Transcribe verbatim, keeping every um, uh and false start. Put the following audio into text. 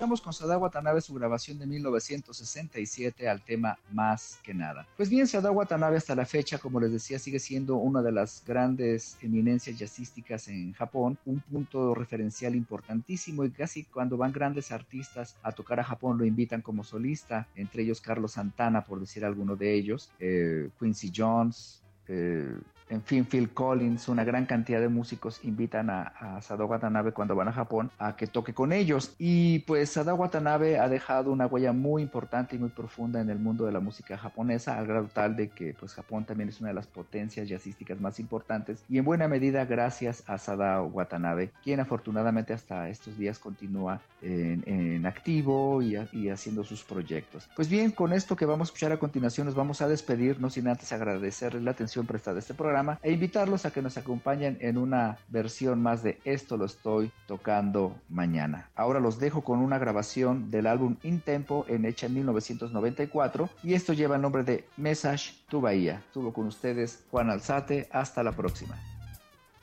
presentamos con Sadao Watanabe su grabación de mil novecientos sesenta y siete al tema Más que Nada. Pues bien, Sadao Watanabe hasta la fecha, como les decía, sigue siendo una de las grandes eminencias jazzísticas en Japón, un punto referencial importantísimo, y casi cuando van grandes artistas a tocar a Japón lo invitan como solista, entre ellos Carlos Santana, por decir alguno de ellos, eh, Quincy Jones, eh, en fin, Phil Collins, una gran cantidad de músicos invitan a, a Sadao Watanabe cuando van a Japón a que toque con ellos. Y pues Sadao Watanabe ha dejado una huella muy importante y muy profunda en el mundo de la música japonesa, al grado tal de que pues Japón también es una de las potencias jazzísticas más importantes, y en buena medida gracias a Sadao Watanabe, quien afortunadamente hasta estos días continúa en, en activo y, a, y haciendo sus proyectos. Pues bien, con esto que vamos a escuchar a continuación nos vamos a despedir, no sin antes agradecerles la atención prestada a este programa e invitarlos a que nos acompañen en una versión más de Esto lo estoy tocando mañana. Ahora los dejo con una grabación del álbum In Tempo, en hecha en mil novecientos noventa y cuatro, y esto lleva el nombre de Message to Bahía. Estuvo con ustedes Juan Alzate, hasta la próxima.